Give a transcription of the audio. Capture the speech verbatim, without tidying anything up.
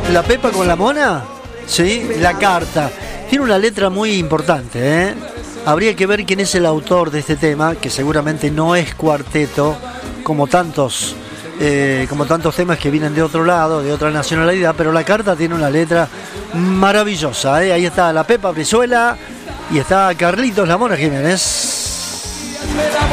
La Pepa con la Mona, sí, La Carta. Tiene una letra muy importante, ¿eh? Habría que ver quién es el autor de este tema, que seguramente no es cuarteto, como tantos, eh, como tantos temas que vienen de otro lado, de otra nacionalidad, pero La Carta tiene una letra maravillosa, ¿eh? Ahí está la Pepa Brizuela y está Carlitos La Mona Jiménez.